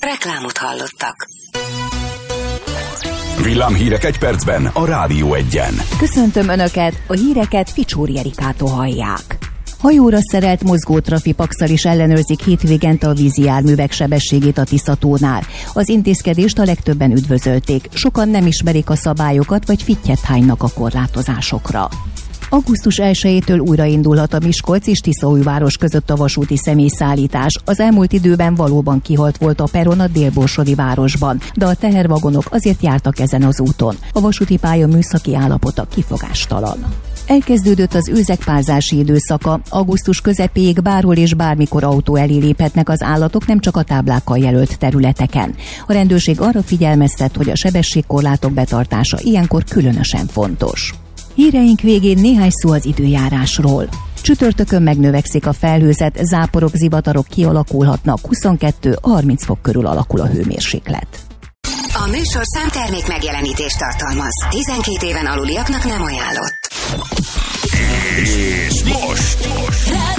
Reklámot hallottak. Villámhírek egy percben a Rádió Egyen. Köszöntöm Önöket, a híreket Ficsóri Erikától hallják. Hajóra szerelt mozgótrafipaxal is ellenőrzik hétvégente a vízi járművek sebességét a Tisza-tónál. Az intézkedést a legtöbben üdvözölték, sokan nem ismerik a szabályokat vagy fittyet hánynak a korlátozásokra. Augusztus 1-től újraindulhat a Miskolc és Tiszaújváros között a vasúti személyszállítás. Az elmúlt időben valóban kihalt volt a peron a Dél-Borsodi városban, de a tehervagonok azért jártak ezen az úton. A vasúti pálya műszaki állapota kifogástalan. Elkezdődött az őzekpárzási időszaka. Augusztus közepéig bárhol és bármikor autó elé léphetnek az állatok, nem csak a táblákkal jelölt területeken. A rendőrség arra figyelmeztet, hogy a sebességkorlátok betartása ilyenkor különösen fontos. Híreink végén néhány szó az időjárásról. Csütörtökön megnövekszik a felhőzet, záporok, zivatarok kialakulhatnak, 22-30 fok körül alakul a hőmérséklet. A műsor számtermék megjelenítést tartalmaz. 12 éven aluliaknak nem ajánlott. És most